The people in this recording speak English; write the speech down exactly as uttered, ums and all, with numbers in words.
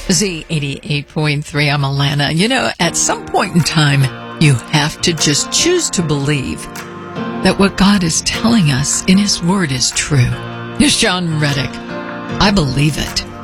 Z eighty-eight point three, I'm Alana. You know, at some point in time, you have to just choose to believe that what God is telling us in His Word is true. Here's John Reddick. I believe it.